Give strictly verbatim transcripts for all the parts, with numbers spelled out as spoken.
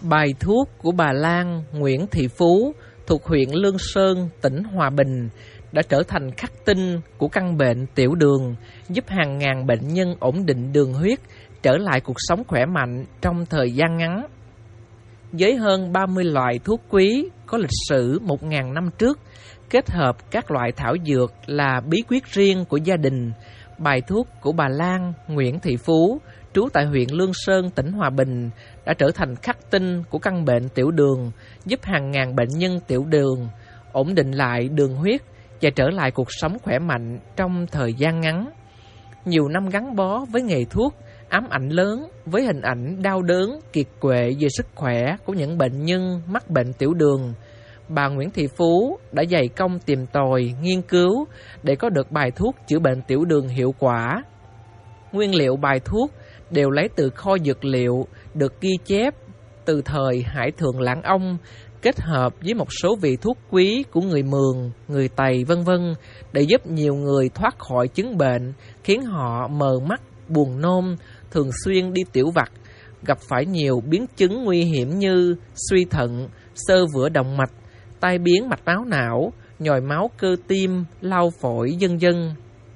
Bài thuốc của bà Lan Nguyễn Thị Phú thuộc huyện Lương Sơn, tỉnh Hòa Bình đã trở thành khắc tinh của căn bệnh tiểu đường, giúp hàng ngàn bệnh nhân ổn định đường huyết, trở lại cuộc sống khỏe mạnh trong thời gian ngắn. Với hơn ba mươi loại thuốc quý có lịch sử một nghìn năm trước, kết hợp các loại thảo dược là bí quyết riêng của gia đình, bài thuốc của bà Lan Nguyễn Thị Phú, trú tại huyện Lương Sơn, tỉnh Hòa Bình, đã trở thành khắc tinh của căn bệnh tiểu đường, giúp hàng ngàn bệnh nhân tiểu đường ổn định lại đường huyết và trở lại cuộc sống khỏe mạnh trong thời gian ngắn. Nhiều năm gắn bó với nghề thuốc, ám ảnh lớn với hình ảnh đau đớn, kiệt quệ về sức khỏe của những bệnh nhân mắc bệnh tiểu đường, bà Nguyễn Thị Phú đã dày công tìm tòi, nghiên cứu để có được bài thuốc chữa bệnh tiểu đường hiệu quả. Nguyên liệu bài thuốc đều lấy từ kho dược liệu được ghi chép từ thời Hải Thượng Lãng Ông, kết hợp với một số vị thuốc quý của người Mường, người Tày vân vân để giúp nhiều người thoát khỏi chứng bệnh khiến họ mờ mắt, buồn nôn, thường xuyên đi tiểu vặt, gặp phải nhiều biến chứng nguy hiểm như suy thận, xơ vữa động mạch, tai biến mạch máu não, nhồi máu cơ tim, lao phổi vân vân.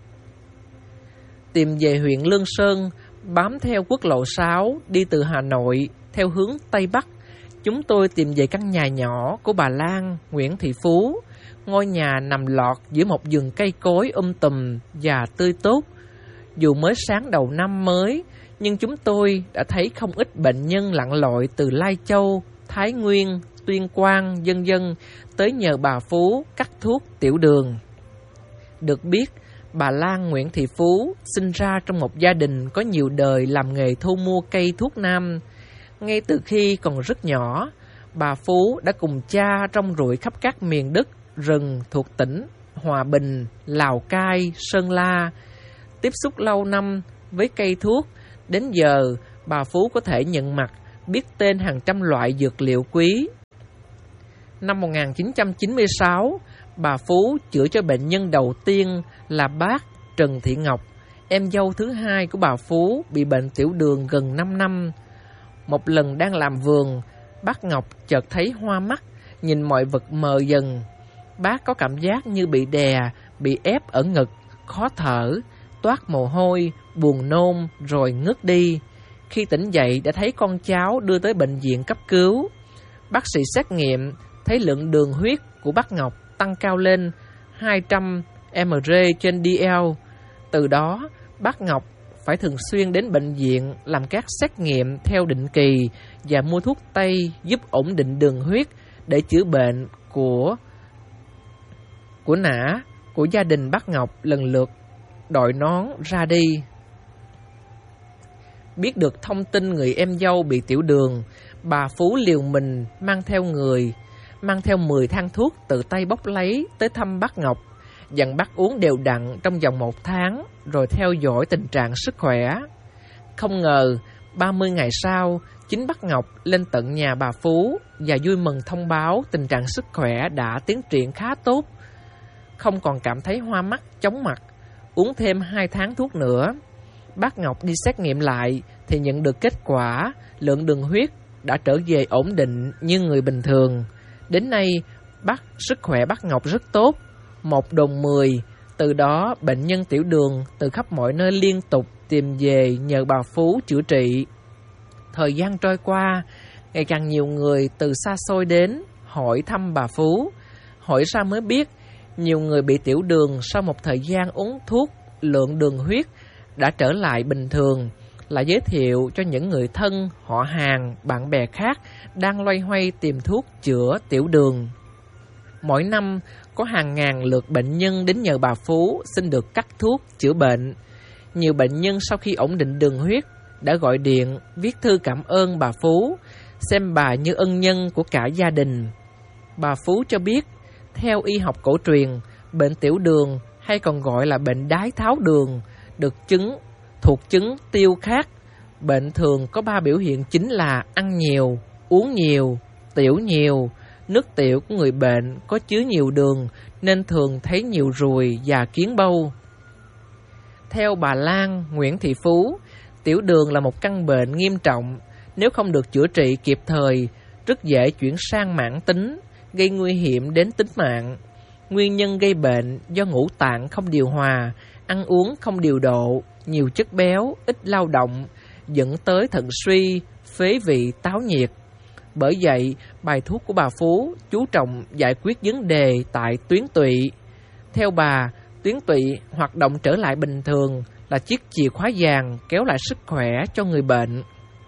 Tìm về huyện Lương Sơn, bám theo quốc lộ sáu đi từ Hà Nội theo hướng Tây Bắc, chúng tôi tìm về căn nhà nhỏ của bà Lan Nguyễn Thị Phú. Ngôi nhà nằm lọt giữa một vườn cây cối um tùm và tươi tốt. Dù mới sáng đầu năm mới, nhưng chúng tôi đã thấy không ít bệnh nhân lặn lội từ Lai Châu, Thái Nguyên, Tuyên Quang, vân vân tới nhờ bà Phú cắt thuốc tiểu đường. Được biết, bà Lan Nguyễn Thị Phú sinh ra trong một gia đình có nhiều đời làm nghề thu mua cây thuốc nam. Ngay từ khi còn rất nhỏ, bà Phú đã cùng cha rong ruổi khắp các miền đất, rừng thuộc tỉnh Hòa Bình, Lào Cai, Sơn La. Tiếp xúc lâu năm với cây thuốc, đến giờ bà Phú có thể nhận mặt, biết tên hàng trăm loại dược liệu quý. Năm một nghìn chín trăm chín mươi sáu, bà Phú chữa cho bệnh nhân đầu tiên là bác Trần Thị Ngọc, em dâu thứ hai của bà Phú bị bệnh tiểu đường gần năm năm. Một lần đang làm vườn, bác Ngọc chợt thấy hoa mắt, nhìn mọi vật mờ dần. Bác có cảm giác như bị đè, bị ép ở ngực, khó thở, toát mồ hôi, buồn nôn rồi ngất đi. Khi tỉnh dậy đã thấy con cháu đưa tới bệnh viện cấp cứu. Bác sĩ xét nghiệm thấy lượng đường huyết của bác Ngọc tăng cao lên hai trăm mi li gam trên đê lờ. Từ đó, bác Ngọc phải thường xuyên đến bệnh viện làm các xét nghiệm theo định kỳ và mua thuốc tây giúp ổn định đường huyết để chữa bệnh của của nã của gia đình bác Ngọc lần lượt đội nón ra đi. Biết được thông tin người em dâu bị tiểu đường, bà Phú liều mình mang theo người, mang theo mười thang thuốc tự tay bốc lấy tới thăm bác Ngọc, dặn bác uống đều đặn trong vòng một tháng rồi theo dõi tình trạng sức khỏe. Không ngờ, ba mươi ngày sau, chính bác Ngọc lên tận nhà bà Phú và vui mừng thông báo tình trạng sức khỏe đã tiến triển khá tốt. Không còn cảm thấy hoa mắt, chóng mặt, uống thêm hai tháng thuốc nữa. Bác Ngọc đi xét nghiệm lại thì nhận được kết quả lượng đường huyết đã trở về ổn định như người bình thường. Đến nay, bác sức khỏe bác Ngọc rất tốt, một đồn mười. Từ đó, bệnh nhân tiểu đường từ khắp mọi nơi liên tục tìm về nhờ bà Phú chữa trị. Thời gian trôi qua, ngày càng nhiều người từ xa xôi đến hỏi thăm bà Phú. Hỏi ra mới biết, nhiều người bị tiểu đường sau một thời gian uống thuốc, lượng đường huyết đã trở lại bình thường, là giới thiệu cho những người thân, họ hàng, bạn bè khác đang loay hoay tìm thuốc chữa tiểu đường. Mỗi năm, có hàng ngàn lượt bệnh nhân đến nhờ bà Phú xin được cắt thuốc chữa bệnh. Nhiều bệnh nhân sau khi ổn định đường huyết đã gọi điện, viết thư cảm ơn bà Phú, xem bà như ân nhân của cả gia đình. Bà Phú cho biết, theo y học cổ truyền, bệnh tiểu đường hay còn gọi là bệnh đái tháo đường được chứng thuộc chứng tiêu khát. Bệnh thường có ba biểu hiện chính là ăn nhiều, uống nhiều, tiểu nhiều. Nước tiểu của người bệnh có chứa nhiều đường nên thường thấy nhiều ruồi và kiến bâu. Theo bà Lan Nguyễn Thị Phú, tiểu đường là một căn bệnh nghiêm trọng Nếu không được chữa trị kịp thời, rất dễ chuyển sang mãn tính, gây nguy hiểm đến tính mạng. Nguyên nhân gây bệnh do ngũ tạng không điều hòa, ăn uống không điều độ, nhiều chất béo, ít lao động, dẫn tới thận suy, phế vị, táo nhiệt. Bởi vậy, bài thuốc của bà Phú chú trọng giải quyết vấn đề tại tuyến tụy. Theo bà, tuyến tụy hoạt động trở lại bình thường là chiếc chìa khóa vàng kéo lại sức khỏe cho người bệnh.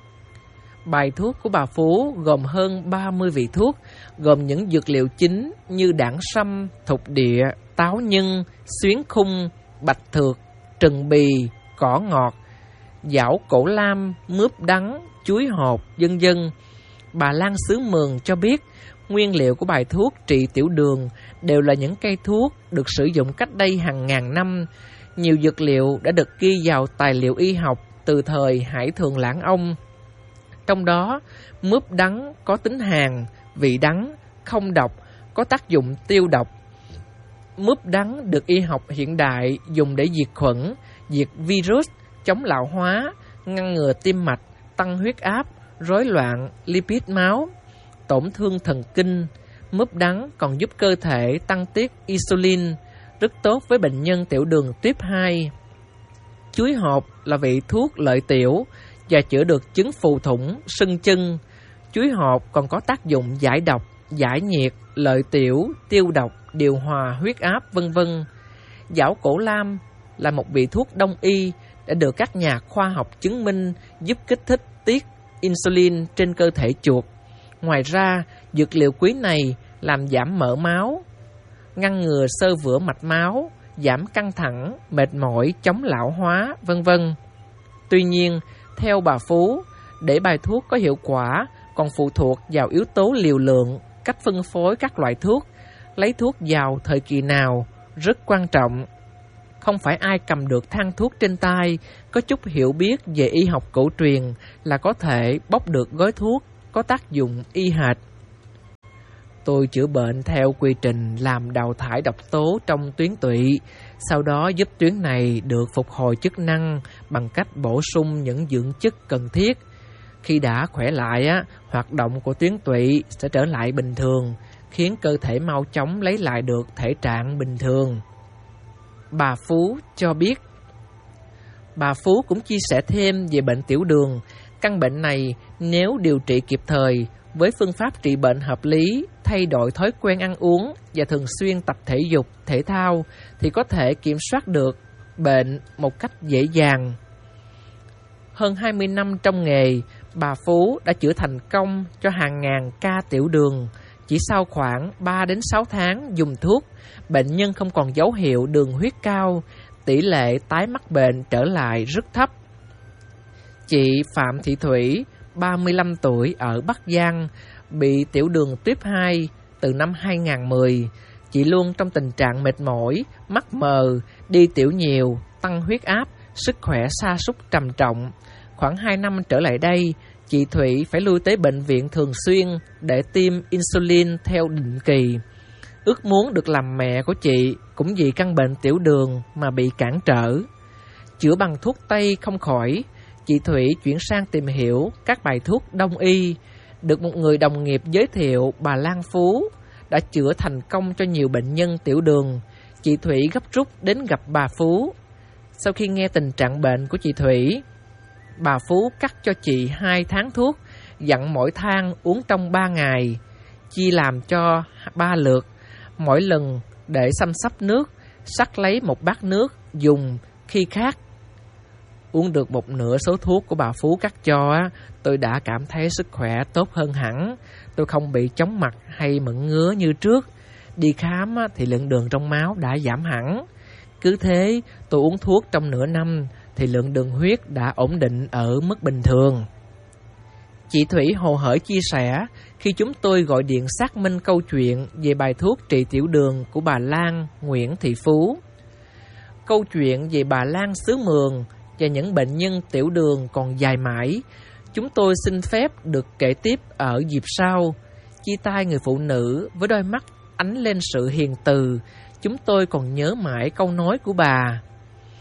Bài thuốc của bà Phú gồm hơn ba mươi vị thuốc, gồm những dược liệu chính như đảng sâm, thục địa, táo nhân, xuyến khung, bạch thược, trừng bì, cỏ ngọt, giảo cổ lam, mướp đắng, chuối hột, vân vân. Bà Lan xứ Mường cho biết, nguyên liệu của bài thuốc trị tiểu đường đều là những cây thuốc được sử dụng cách đây hàng ngàn năm. Nhiều dược liệu đã được ghi vào tài liệu y học từ thời Hải Thường Lãng Ông. Trong đó, mướp đắng có tính hàn, vị đắng, không độc, có tác dụng tiêu độc. Mướp đắng được y học hiện đại dùng để diệt khuẩn, diệt virus, chống lão hóa, ngăn ngừa tim mạch, tăng huyết áp, rối loạn lipid máu, tổn thương thần kinh. Mướp đắng còn giúp cơ thể tăng tiết insulin, rất tốt với bệnh nhân tiểu đường tuyếp hai. Chuối hột là vị thuốc lợi tiểu và chữa được chứng phù thủng, sưng chân. Chuối hột còn có tác dụng giải độc, giải nhiệt, lợi tiểu, tiêu độc, điều hòa huyết áp, vân vân. Giảo cổ lam là một vị thuốc đông y đã được các nhà khoa học chứng minh giúp kích thích tiết insulin trên cơ thể chuột. Ngoài ra, dược liệu quý này làm giảm mỡ máu, ngăn ngừa xơ vữa mạch máu, giảm căng thẳng, mệt mỏi, chống lão hóa, vân vân. Tuy nhiên, theo bà Phú, để bài thuốc có hiệu quả còn phụ thuộc vào yếu tố liều lượng, cách phân phối các loại thuốc, lấy thuốc vào thời kỳ nào rất quan trọng. Không phải ai cầm được thang thuốc trên tay, có chút hiểu biết về y học cổ truyền là có thể bóc được gói thuốc có tác dụng y hệt. Tôi chữa bệnh theo quy trình làm đào thải độc tố trong tuyến tụy, sau đó giúp tuyến này được phục hồi chức năng bằng cách bổ sung những dưỡng chất cần thiết. Khi đã khỏe lại, á, hoạt động của tuyến tụy sẽ trở lại bình thường, khiến cơ thể mau chóng lấy lại được thể trạng bình thường. Bà Phú cho biết. Bà Phú cũng chia sẻ thêm về bệnh tiểu đường. Căn bệnh này nếu điều trị kịp thời với phương pháp trị bệnh hợp lý, thay đổi thói quen ăn uống và thường xuyên tập thể dục, thể thao thì có thể kiểm soát được bệnh một cách dễ dàng. Hơn hai mươi năm trong nghề, bà Phú đã chữa thành công cho hàng ngàn ca tiểu đường. Chỉ sau khoảng ba đến sáu tháng dùng thuốc, bệnh nhân không còn dấu hiệu đường huyết cao, tỷ lệ tái mắc bệnh trở lại rất thấp. Chị Phạm Thị Thủy, ba mươi lăm tuổi ở Bắc Giang, bị tiểu đường tuyếp hai từ năm hai không một không. Chị luôn trong tình trạng mệt mỏi, mắt mờ, đi tiểu nhiều, tăng huyết áp, sức khỏe sa sút trầm trọng. Khoảng hai năm trở lại đây, chị Thủy phải lui tới bệnh viện thường xuyên để tiêm insulin theo định kỳ. Ước muốn được làm mẹ của chị cũng vì căn bệnh tiểu đường mà bị cản trở. Chữa bằng thuốc Tây không khỏi, chị Thủy chuyển sang tìm hiểu các bài thuốc đông y. Được một người đồng nghiệp giới thiệu bà Lan Phú đã chữa thành công cho nhiều bệnh nhân tiểu đường. Chị Thủy gấp rút đến gặp bà Phú. Sau khi nghe tình trạng bệnh của chị Thủy, bà Phú cắt cho chị hai tháng thuốc, dặn mỗi thang uống trong ba ngày, chia làm cho ba lượt, mỗi lần để xăm xắp nước, sắc lấy một bát nước dùng khi khát. Uống được một nửa số thuốc của bà Phú cắt cho, tôi đã cảm thấy sức khỏe tốt hơn hẳn. Tôi không bị chóng mặt hay mẩn ngứa như trước. Đi khám thì lượng đường trong máu đã giảm hẳn. Cứ thế, tôi uống thuốc trong nửa năm thì lượng đường huyết đã ổn định ở mức bình thường. Chị Thủy hồ hởi chia sẻ khi chúng tôi gọi điện xác minh câu chuyện về bài thuốc trị tiểu đường của bà Lan Nguyễn Thị Phú. Câu chuyện về bà Lan xứ Mường và những bệnh nhân tiểu đường còn dài mãi. Chúng tôi xin phép được kể tiếp ở dịp sau. Chia tay người phụ nữ với đôi mắt ánh lên sự hiền từ. Chúng tôi còn nhớ mãi câu nói của bà.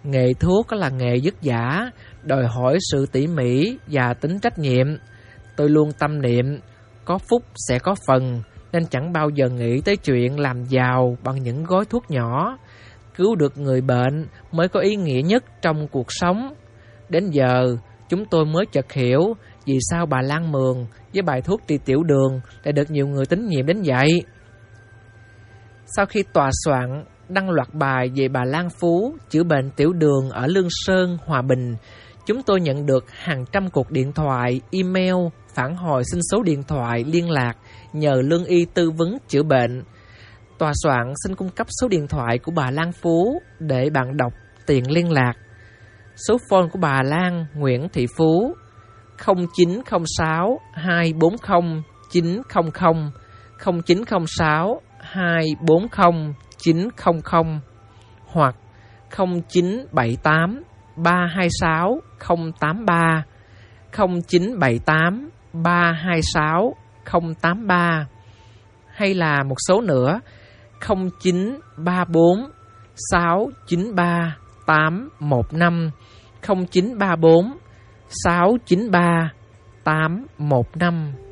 Nghề thuốc là nghề vất vả, đòi hỏi sự tỉ mỉ và tính trách nhiệm. Tôi luôn tâm niệm, có phúc sẽ có phần, nên chẳng bao giờ nghĩ tới chuyện làm giàu bằng những gói thuốc nhỏ. Cứu được người bệnh mới có ý nghĩa nhất trong cuộc sống. Đến giờ, chúng tôi mới chợt hiểu vì sao bà Lan Mường với bài thuốc trị tiểu đường lại được nhiều người tín nhiệm đến vậy. Sau khi tòa soạn đăng loạt bài về bà Lan Phú chữa bệnh tiểu đường ở Lương Sơn, Hòa Bình, chúng tôi nhận được hàng trăm cuộc điện thoại, email, phản hồi xin số điện thoại liên lạc nhờ lương y tư vấn chữa bệnh. Tòa soạn xin cung cấp số điện thoại của bà Lan Phú để bạn đọc tiện liên lạc. Số phone của bà Lan Nguyễn Thị Phú không chín không sáu hai bốn không chín không không, không chín không sáu hai bốn không chín không không hoặc không chín bảy tám ba hai sáu không tám ba, không chín bảy tám ba hai sáu không tám ba, hay là một số nữa không chín ba bốn sáu chín ba tám một năm, không chín ba bốn sáu chín ba tám một năm.